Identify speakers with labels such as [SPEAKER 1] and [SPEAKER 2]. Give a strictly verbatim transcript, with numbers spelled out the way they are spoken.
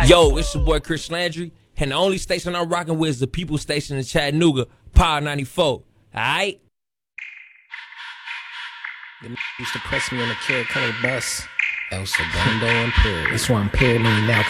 [SPEAKER 1] Yo, it's your boy Chris Landry, and the only station I'm rocking with is the People Station in Chattanooga, Power ninety-four. Alright?
[SPEAKER 2] The used to press me on the Carrot Colored bus.
[SPEAKER 3] El Segundo Imperial.
[SPEAKER 2] That's why I'm paranoid now.